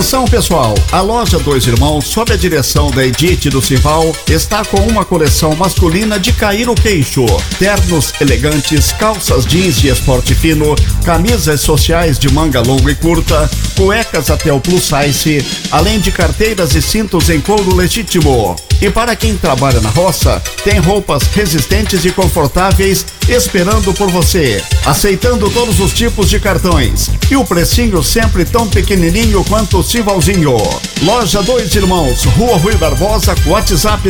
Pessoal, a loja Dois Irmãos, sob a direção da Edith do Cival, está com uma coleção masculina de cair o queixo. Ternos elegantes, calças jeans de esporte fino, camisas sociais de manga longa e curta, cuecas até o plus size, além de carteiras e cintos em couro legítimo. E para quem trabalha na roça, tem roupas resistentes e confortáveis esperando por você, aceitando todos os tipos de cartões. E o precinho sempre tão pequenininho quanto o Civalzinho. Loja Dois Irmãos, Rua Rui Barbosa, WhatsApp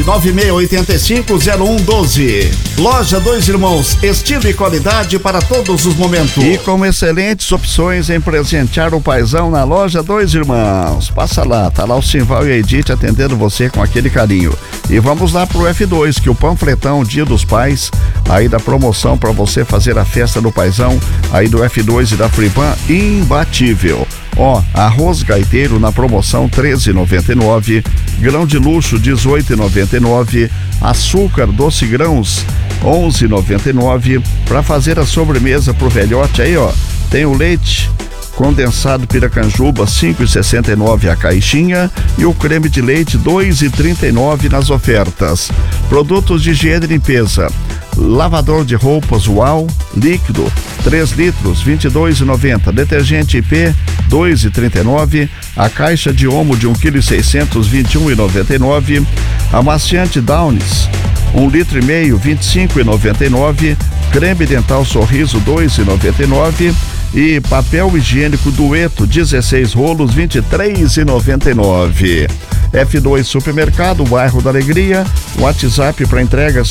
996850112. Loja Dois Irmãos, estilo e qualidade para todos os momentos. E com excelentes opções em presentear o paizão na Loja Dois Irmãos. Passa lá, tá lá o Cival e a Edith atendendo você com aquele carinho. E vamos lá pro F2, que o panfletão Dia dos Pais, aí da promoção para você fazer a festa do paizão, aí do F2 e da Fripan, imbatível. Ó, arroz gaiteiro na promoção R$13,99, grão de luxo R$18,99, açúcar doce grãos R$11,99. Para fazer a sobremesa pro velhote aí, ó, tem o leite condensado Piracanjuba R$5,69 a caixinha e o creme de leite R$2,39 nas ofertas. Produtos de higiene e limpeza: lavador de roupas Uau líquido 3 litros R$22,90, detergente IP R$2,39, a caixa de Omo de 1,6 kg R$21,99, amaciante Downs 1,5 litro R$25,99, creme dental Sorriso R$2,99 e papel higiênico Dueto 16 rolos R$23,99. F2 Supermercado, bairro da Alegria, WhatsApp para entregas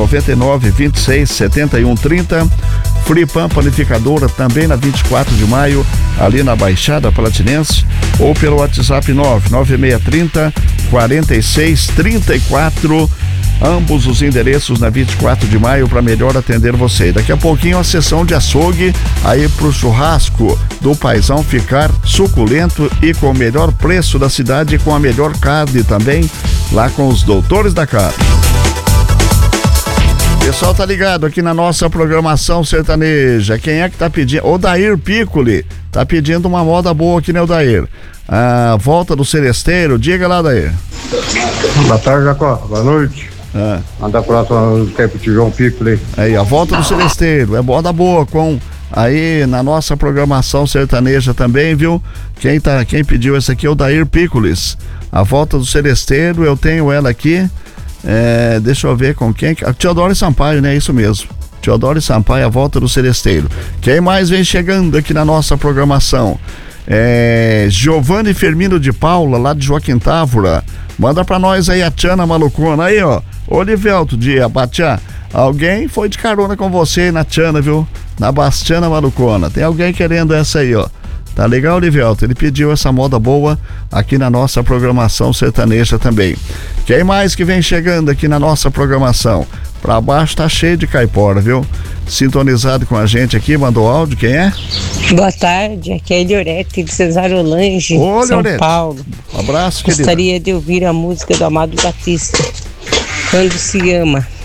999267130. Fripan Panificadora, também na 24 de maio, ali na Baixada Platinense, ou pelo WhatsApp 99630-4634. Ambos os endereços na 24 de maio para melhor atender você. Daqui a pouquinho a sessão de açougue aí pro churrasco do paizão ficar suculento e com o melhor preço da cidade e com a melhor carne também, lá com os doutores da carne. Pessoal, tá ligado aqui na nossa programação sertaneja. Quem é que tá pedindo? O Dair Piccoli tá pedindo uma moda boa aqui, né, Dair? A volta do Celesteiro, diga lá, Dair. Boa tarde, Jacó. Boa noite. Manda a próxima do tempo de João Piccoli. Aí, a volta do Celesteiro, é moda boa com aí na nossa programação sertaneja também, viu? Quem pediu essa aqui é o Dair Piccolis. A volta do Celesteiro, eu tenho ela aqui. Deixa eu ver com quem. Teodoro Sampaio, né? Isso mesmo. Teodoro Sampaio, a volta do Celesteiro. Quem mais vem chegando aqui na nossa programação? Giovanni Firmino de Paula, lá de Joaquim Távora. Manda pra nós aí a Tiana Malucona. Aí, ó. Olivelto de Abatiá. Alguém foi de carona com você na Tiana, viu? Na Bastiana Malucona. Tem alguém querendo essa aí, ó. Tá legal, Olivelto? Ele pediu essa moda boa aqui na nossa programação sertaneja também. Quem mais que vem chegando aqui na nossa programação? Pra baixo tá cheio de caipora, viu? Sintonizado com a gente aqui, mandou áudio, quem é? Boa tarde, aqui é Eliorete de Cesário Lange, São Eliorete. Paulo. Um abraço, querido. Gostaria de ouvir a música do Amado Batista, Quando Se Ama.